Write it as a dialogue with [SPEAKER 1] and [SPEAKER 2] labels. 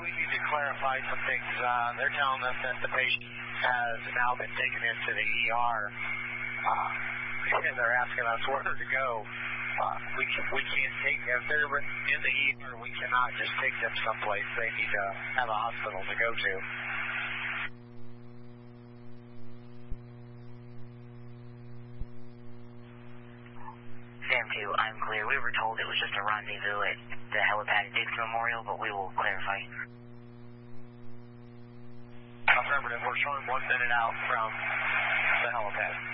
[SPEAKER 1] we need to clarify some things. They're telling us that the patient has now been taken into the ER, and they're asking us where to go. We can't take them. If they're in the ER, we cannot just take them someplace. They need to have a hospital to go to.
[SPEAKER 2] Sam 2, I'm clear. We were told it was just a rendezvous at the helipad at Dix Memorial, but we will clarify.
[SPEAKER 1] Affirmative. We're showing 1 minute out from the helipad.